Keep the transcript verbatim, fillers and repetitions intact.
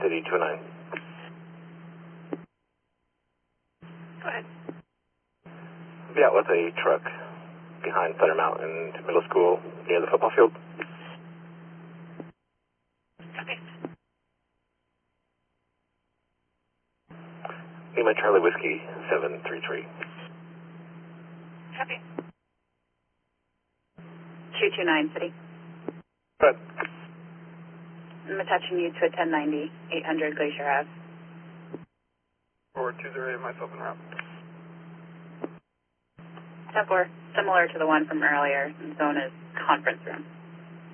City two nine. Go ahead. Be out with a truck behind Thunder Mountain Middle School near the football field. Okay. Lima Charlie Whiskey seven three three. Copy. two two nine City. Go ahead. I'm attaching you to a ten ninety, eight hundred Glacier Ave. Or two zero eight, myself en route. ten four, similar to the one from earlier. Zone is conference room.